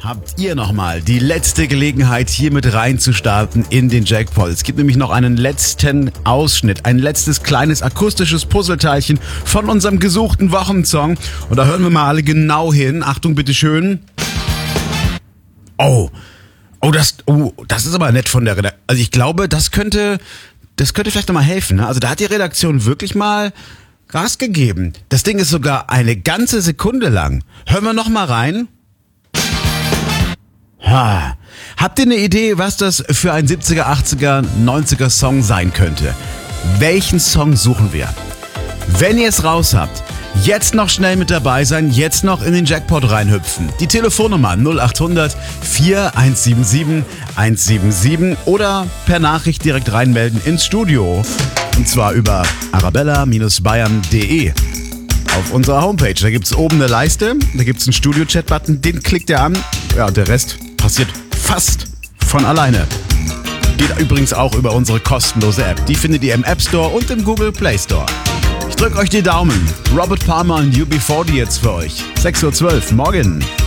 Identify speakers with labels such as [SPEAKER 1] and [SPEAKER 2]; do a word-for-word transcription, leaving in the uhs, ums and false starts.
[SPEAKER 1] Habt ihr nochmal die letzte Gelegenheit, hier mit reinzustarten in den Jackpot. Es gibt nämlich noch einen letzten Ausschnitt, ein letztes kleines akustisches Puzzleteilchen von unserem gesuchten Wochensong. Und da hören wir mal alle genau hin. Achtung, bitteschön. Oh, oh, das, oh, das ist aber nett von der Redaktion. Also ich glaube, das könnte, das könnte vielleicht nochmal helfen. Ne? Also da hat die Redaktion wirklich mal Gas gegeben. Das Ding ist sogar eine ganze Sekunde lang. Hören wir nochmal rein. Ha. Habt ihr eine Idee, was das für ein siebziger, achtziger, neunziger Song sein könnte? Welchen Song suchen wir? Wenn ihr es raus habt, jetzt noch schnell mit dabei sein, jetzt noch in den Jackpot reinhüpfen. Die Telefonnummer null acht hundert vier eins sieben sieben eins sieben sieben oder per Nachricht direkt reinmelden ins Studio. Und zwar über arabella Bindestrich bayern Punkt de. Auf unserer Homepage, da gibt es oben eine Leiste, da gibt es einen Studio-Chat-Button, den klickt ihr an. Ja, und der Rest passiert fast von alleine. Geht übrigens auch über unsere kostenlose App. Die findet ihr im App Store und im Google Play Store. Ich drücke euch die Daumen. Robert Palmer und U B vierzig jetzt für euch. sechs Uhr zwölf, morgen.